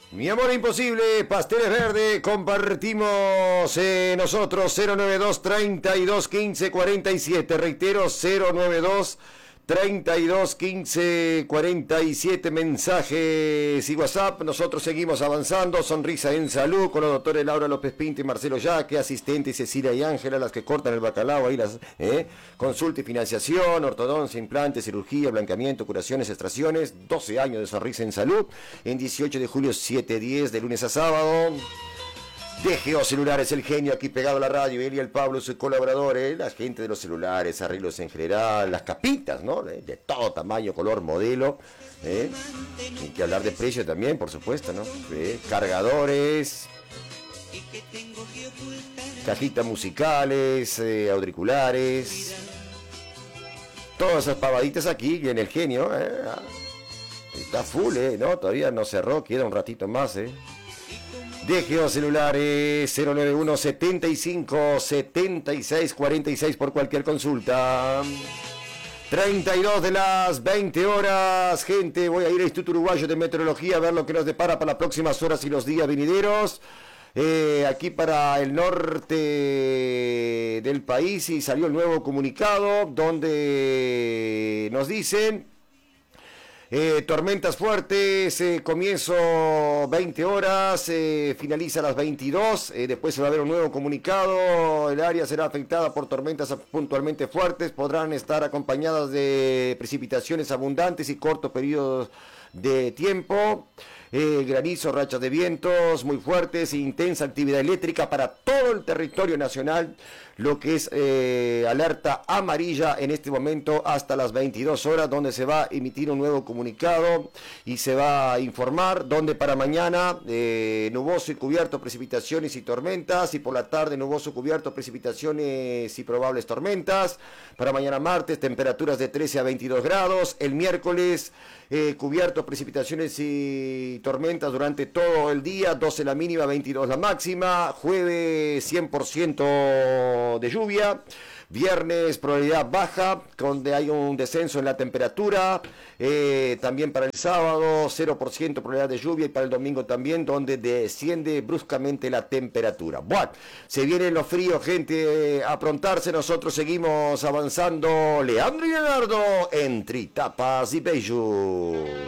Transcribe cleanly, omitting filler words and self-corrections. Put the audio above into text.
Mi amor imposible, Pasteles Verde, compartimos nosotros 092 32 15 47, reitero 092 32 15 47, mensajes y WhatsApp. Nosotros seguimos avanzando. Sonrisa en Salud con los doctores Laura López Pinto y Marcelo Yaque, asistentes Cecilia y Ángela, las que cortan el bacalao ahí, las consulta y financiación, ortodoncia, implantes, cirugía, blanqueamiento, curaciones, extracciones. 12 años de Sonrisa en Salud, en 18 de julio 7:10, de lunes a sábado. DGO Celulares, el genio aquí pegado a la radio, él y el Pablo, sus colaboradores, la gente de los celulares, arreglos en general, las capitas, ¿no? De todo tamaño, color, modelo. Hay que hablar de precio también, por supuesto, ¿no? Cargadores, cajitas musicales, auriculares, todas esas pavaditas aquí en el genio. Está full, ¿no? Todavía no cerró, queda un ratito más, DGO Celulares 091 75 76 46 por cualquier consulta. 32 de las 20 horas, gente. Voy a ir al Instituto Uruguayo de Meteorología a ver lo que nos depara para las próximas horas y los días venideros. Aquí para el norte del país, y salió el nuevo comunicado donde nos dicen tormentas fuertes, comienzo 20 horas, finaliza a las 22, después se va a ver un nuevo comunicado. El área será afectada por tormentas puntualmente fuertes, podrán estar acompañadas de precipitaciones abundantes y cortos periodos de tiempo. Granizo, rachas de vientos muy fuertes, intensa actividad eléctrica para todo el territorio nacional, lo que es alerta amarilla en este momento hasta las 22 horas, donde se va a emitir un nuevo comunicado y se va a informar, donde para mañana nuboso y cubierto, precipitaciones y tormentas, y por la tarde nuboso, cubierto, precipitaciones y probables tormentas. Para mañana martes, temperaturas de 13 a 22 grados, el miércoles cubierto, precipitaciones y tormentas durante todo el día, 12 la mínima, 22 la máxima. Jueves 100% de lluvia. Viernes probabilidad baja, donde hay un descenso en la temperatura. También para el sábado 0% probabilidad de lluvia, y para el domingo también, donde desciende bruscamente la temperatura. Bueno, se vienen los fríos, gente, aprontarse. Nosotros seguimos avanzando. Leandro y Leonardo, entre tapas y beijos.